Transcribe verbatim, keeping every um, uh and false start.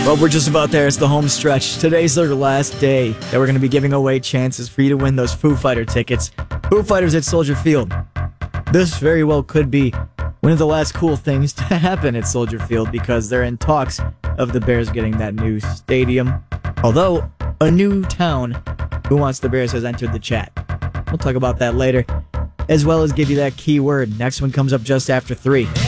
Well, we're just about there. It's the home stretch. Today's their last day that we're going to be giving away chances for you to win those Foo Fighter tickets. Foo Fighters at Soldier Field. This very well could be one of the last cool things to happen at Soldier Field because they're in talks of the Bears getting that new stadium. Although, a new town Who Wants the Bears has entered the chat. We'll talk about that later, as well as give you that key word. Next one comes up just after three.